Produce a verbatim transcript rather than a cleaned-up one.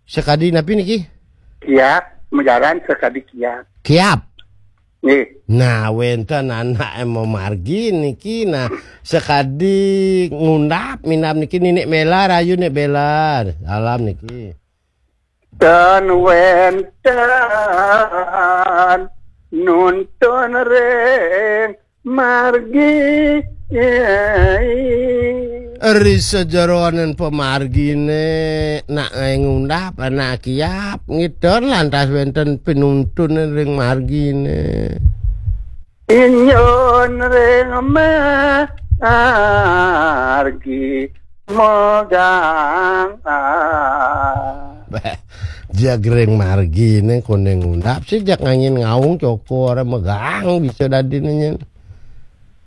Sekadi napi niki? Kiap, mejaran sekadi kiap. Kiap. Nih. Nah, wenten anak emo margi niki nah sekadi ngundap minap niki ninik melar ayu nek belar. Salam niki. Dan wenten nuntun reng margi eri sejeroanen pemargine nak ngundap anak kiap ngidon lantas wenten pinuntun ring margine inyon reng margi mogang jagreng margine koneng ngundap sih jak ngangin ngaung cokor megang bisa dadi nenyen